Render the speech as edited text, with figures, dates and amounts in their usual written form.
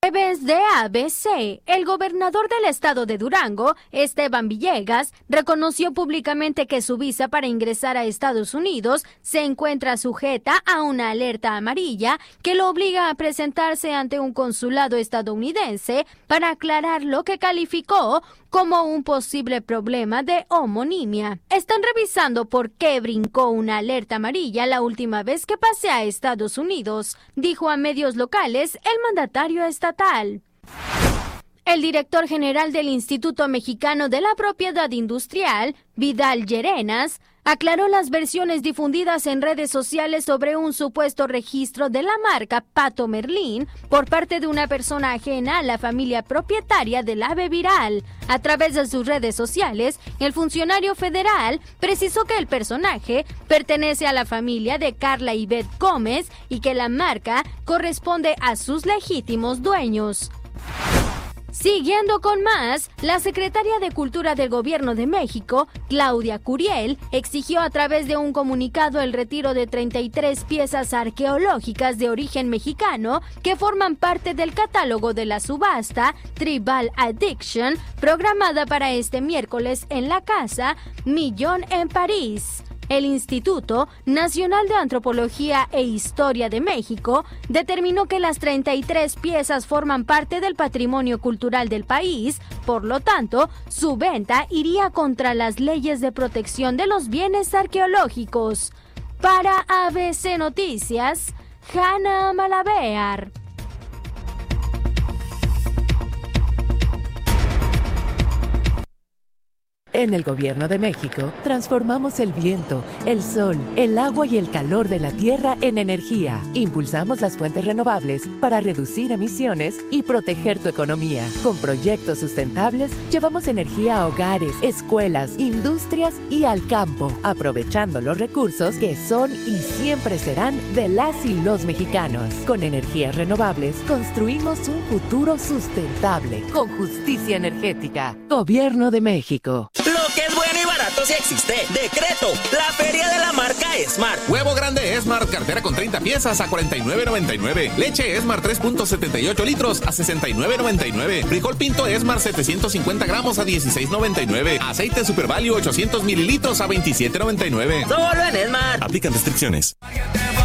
Jueves de ABC, el gobernador del estado de Durango, Esteban Villegas, reconoció públicamente que su visa para ingresar a Estados Unidos se encuentra sujeta a una alerta amarilla que lo obliga a presentarse ante un consulado estadounidense para aclarar lo que calificó como un posible problema de homonimia. Están revisando por qué brincó una alerta amarilla la última vez que pasé a Estados Unidos, dijo a medios locales el mandatario estatal. El director general del Instituto Mexicano de la Propiedad Industrial, Vidal Llerenas, aclaró las versiones difundidas en redes sociales sobre un supuesto registro de la marca Pato Merlín por parte de una persona ajena a la familia propietaria del ave viral. A través de sus redes sociales, el funcionario federal precisó que el personaje pertenece a la familia de Carla Ivette Gómez y que la marca corresponde a sus legítimos dueños. Siguiendo con más, la secretaria de Cultura del Gobierno de México, Claudia Curiel, exigió a través de un comunicado el retiro de 33 piezas arqueológicas de origen mexicano que forman parte del catálogo de la subasta Tribal Addiction, programada para este miércoles en la Casa Millón en París. El Instituto Nacional de Antropología e Historia de México determinó que las 33 piezas forman parte del patrimonio cultural del país, por lo tanto, su venta iría contra las leyes de protección de los bienes arqueológicos. Para ABC Noticias, Hanna Malabear. En el Gobierno de México, transformamos el viento, el sol, el agua y el calor de la tierra en energía. Impulsamos las fuentes renovables para reducir emisiones y proteger tu economía. Con proyectos sustentables, llevamos energía a hogares, escuelas, industrias y al campo, aprovechando los recursos que son y siempre serán de las y los mexicanos. Con energías renovables, construimos un futuro sustentable, con justicia energética. Gobierno de México. Lo que es bueno y barato sí existe. Decreto, la feria de la marca Smart. Huevo grande Smart, cartera con 30 piezas a $49.99. Leche Smart 3.78 litros a $69.99. Frijol pinto Smart 750 gramos a $16.99. Aceite Super Value 800 mililitros a $27.99. Solo en Smart. Aplican restricciones.